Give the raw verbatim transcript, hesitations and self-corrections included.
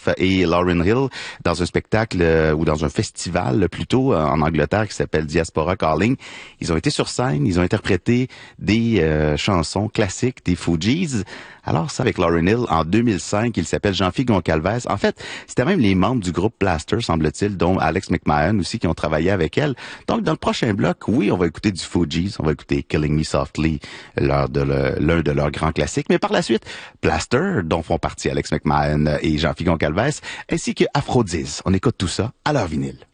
et Lauryn Hill dans un spectacle euh, ou dans un festival plutôt euh, en Angleterre qui s'appelle Diaspora Calling. Ils ont été sur scène, ils ont interprété des euh, chansons classiques des Fugees. Alors ça avec Lauryn Hill en deux mille cinq, il s'appelle Jean-Philippe Goncalves. En fait, c'était même les membres du groupe Plaster, semble-t-il, dont Alex McMahon aussi qui ont travaillé avec elle. Donc dans le prochain bloc, oui, on va écouter du Fugees, on va écouter Killing Me Softly, l'un de, le, l'un de leurs grands classiques, mais par la suite, Plaster, dont font partie Alex McMahon et Jean-Philippe Goncalves, ainsi que Aphrodise. On écoute tout ça à leur vinyle.